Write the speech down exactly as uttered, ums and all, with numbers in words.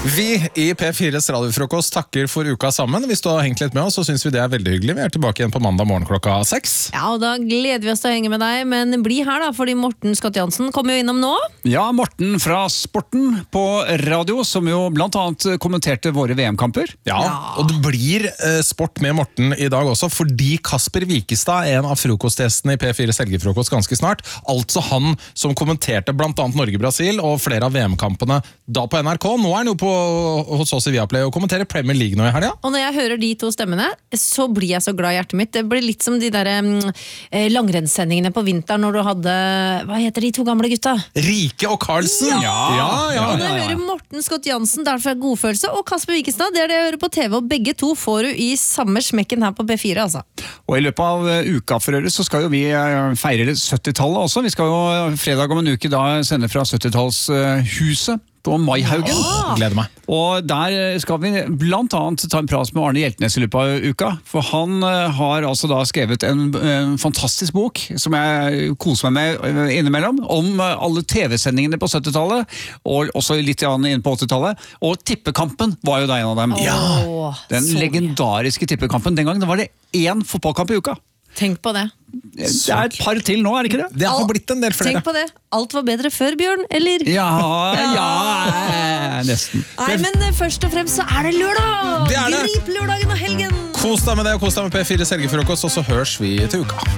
Vi i P fires radiofrokost takker for uka sammen. Hvis du har hengt litt med oss, så synes vi det er veldig hyggelig. Vi er tilbake igjen på mandag morgen klokka seks. Ja, og da gleder vi oss til å henge med deg, men bli her da, fordi Morten Scott-Jansen kommer jo innom nå. Ja, Morten fra Sporten på radio, som jo blant annet kommenterte våre V M-kamper. Ja, og det blir eh, sport med Morten i dag også, fordi Kasper Wikestad er en av frokostgjestene i P fires helgefrokost ganske snart. Altså han som kommenterte blant annet Norge-Brasil og flere av V M-kampene da på N R K. Nå er han jo på hos oss i Viaplay og kommenterer Premier League nå i helga. Og når jeg hører de to stemmene, så blir jeg så glad i hjertet mitt. Det blir litt som de der um, langrennssendingene på vinteren når du hadde, hva heter de to gamle gutta? Rike og Karlsen. Ja! Ja, ja, ja. Og når jeg hører Morten Scott-Jansen, der får jeg godfølelse, og Kasper Wikestad, det er det jeg hører på T V, og begge to får du i samme smekken her på B fire, altså. Og i løpet av uka for øret så skal jo vi feire syttitallet også. Vi skal jo fredag om en uke da sende fra syttitallshuset på Maihaugen. Ja. Gleder meg. Og der skal vi blant annet ta en prat med Arne Hjeltnes i løpet av uka, for han har altså da skrevet en, en fantastisk bok som jeg koser meg med innimellom, om alle T V-sendingene på syttitallet, og også litt inn på åttitallet, og tippekampen var jo da en av dem. Ja. Den Så legendariske tippekampen. Den gangen var det én fotballkamp i uka. Tenk på det. Det er et par til nå, er det ikke det? Det har blitt en del flere. Tenk på det. Alt var bedre før, Bjørn, eller? Ja, ja, nesten. Nei, men først og fremst så er det lørdag! Det er det. Grip lørdagen og helgen! Kos deg med det, og kos deg med P fires helgefrokost, og så hørs vi til uka.